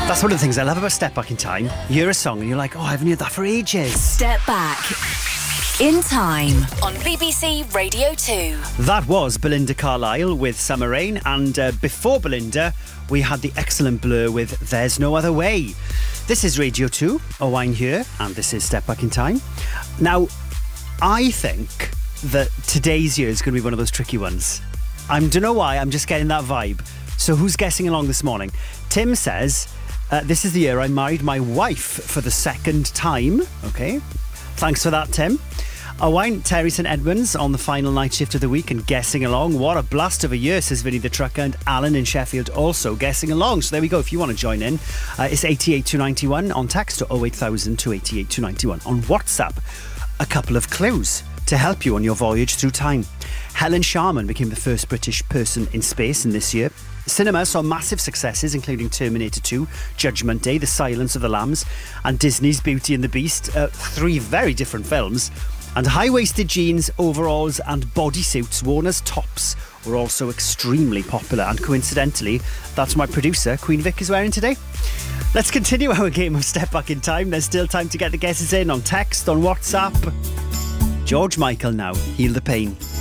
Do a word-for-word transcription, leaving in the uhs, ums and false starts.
That's one of the things I love about Step Back in Time. You hear a song and you're like, oh, I haven't heard that for ages. Step Back in Time on B B C Radio two. That was Belinda Carlisle with Summer Rain, and uh, before Belinda, we had the excellent Blur with There's No Other Way. This is Radio two, Owain here, and this is Step Back in Time. Now, I think that today's year is going to be one of those tricky ones. I don't know why, I'm just getting that vibe. So who's guessing along this morning? Tim says, uh, this is the year I married my wife for the second time. Okay, thanks for that, Tim. Owain, Terry St Edmunds on the final night shift of the week and guessing along. What a blast of a year, says Vinny the Trucker, and Alan in Sheffield also guessing along. So there we go, if you want to join in. Uh, it's eight eight two nine one on text or oh eight thousand two eight eight two nine one on WhatsApp. A couple of clues to help you on your voyage through time. Helen Sharman became the first British person in space in this year. Cinema saw massive successes, including Terminator two, Judgment Day, The Silence of the Lambs, and Disney's Beauty and the Beast. Uh, three very different films. And high-waisted jeans, overalls and bodysuits worn as tops were also extremely popular. And coincidentally, that's my producer, Queen Vic, is wearing today. Let's continue our game of Step Back in Time. There's still time to get the guesses in on text, on WhatsApp. George Michael now, Heal the Pain.